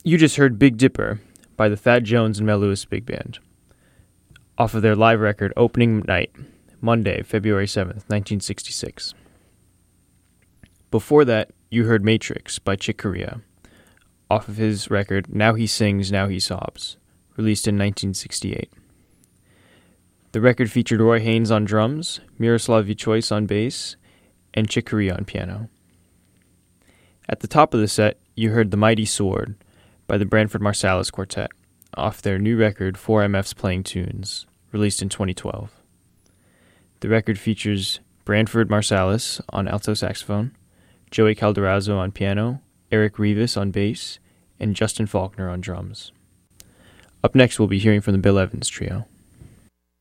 You just heard Big Dipper by the Thad Jones and Mel Lewis Big Band, off of their live record Opening Night, Monday, February 7th, 1966. Before that, you heard Matrix by Chick Corea, off of his record Now He Sings, Now He Sobs, released in 1968. The record featured Roy Haynes on drums, Miroslav Vichois on bass, and Chick Corea on piano. At the top of the set, you heard The Mighty Sword by the Branford Marsalis Quartet, off their new record 4MF's Playing Tunes, released in 2012. The record features Branford Marsalis on alto saxophone, Joey Calderazzo on piano, Eric Rivas on bass, and Justin Faulkner on drums. Up next, we'll be hearing from the Bill Evans Trio.